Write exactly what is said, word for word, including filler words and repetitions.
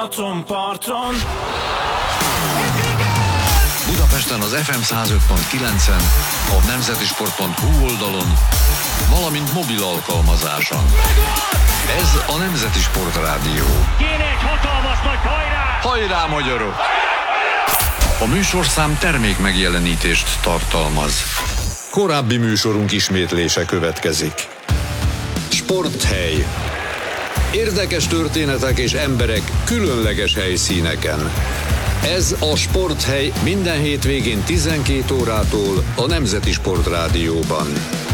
Balatonparton. Budapesten az ef em száz öt pont kilencen, a nemzetisport pont hu oldalon, valamint mobil alkalmazáson. Ez a Nemzeti Sport Rádió. Kéne egy hatalmas nagy hajrá! Hajrá, magyarok! A műsorszám termék megjelenítést tartalmaz. Korábbi műsorunk ismétlése következik. Sporthely. Érdekes történetek és emberek különleges helyszíneken. Ez a Sporthely minden hétvégén tizenkét órától a Nemzeti Sport Rádióban.